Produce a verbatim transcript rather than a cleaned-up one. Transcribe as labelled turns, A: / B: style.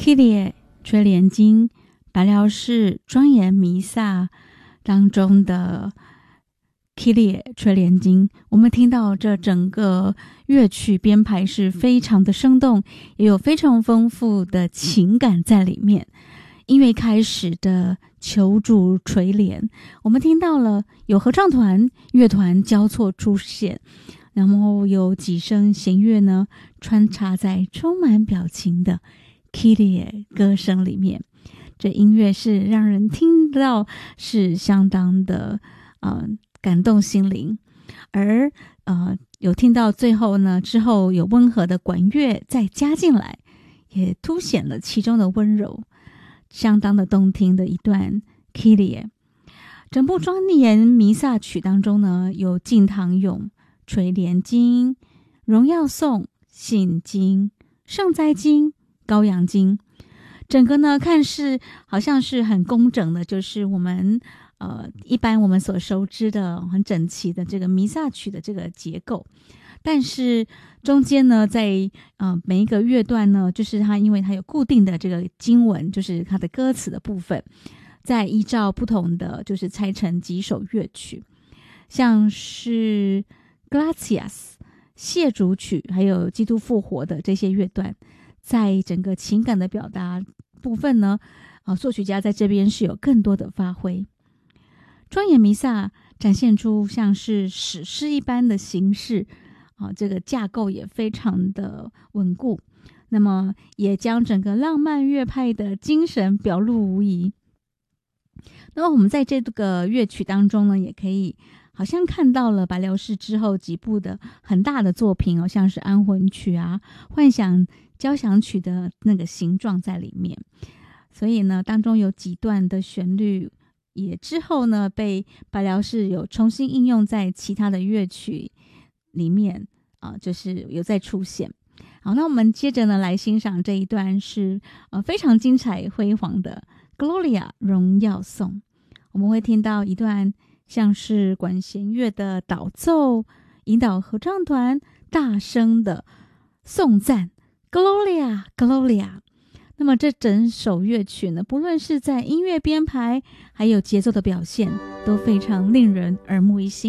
A: Kyrie 垂帘经，白辽士庄严弥撒当中的 Kyrie 垂帘经，我们听到这整个乐曲编排是非常的生动，也有非常丰富的情感在里面。音乐开始的求助垂帘，我们听到了有合唱团、乐团交错出现，然后有几声弦乐呢穿插在充满表情的 Kyrie 歌声里面。这音乐是让人听到是相当的呃感动心灵，而呃有听到最后呢，之后有温和的管乐再加进来，也凸显了其中的温柔，相当的动听的一段 Kyrie。 整部庄严弥撒曲当中呢，有敬堂咏、垂帘经、荣耀颂、信经、圣哉经、羔羊经，整个呢看似好像是很工整的，就是我们呃一般我们所熟知的很整齐的这个弥撒曲的这个结构。但是中间呢，在呃每一个乐段呢，就是它因为它有固定的这个经文，就是它的歌词的部分，再依照不同的就是拆成几首乐曲，像是 Gratias 谢主曲，还有基督复活的这些乐段，在整个情感的表达部分呢，呃，作曲家在这边是有更多的发挥。庄严弥撒展现出像是史诗一般的形式，啊，这个架构也非常的稳固，那么也将整个浪漫乐派的精神表露无遗。那么我们在这个乐曲当中呢，也可以好像看到了白辽士之后几部的很大的作品哦，像是安魂曲啊、幻想交响曲的那个形状在里面。所以呢，当中有几段的旋律也之后呢被白辽士有重新应用在其他的乐曲里面啊、呃，就是有在出现。好，那我们接着呢来欣赏这一段是呃非常精彩辉煌的 Gloria 荣耀颂。我们会听到一段像是管弦乐的导奏，引导合唱团大声的颂赞 Gloria Gloria。 那么这整首乐曲呢，不论是在音乐编排还有节奏的表现，都非常令人耳目一新。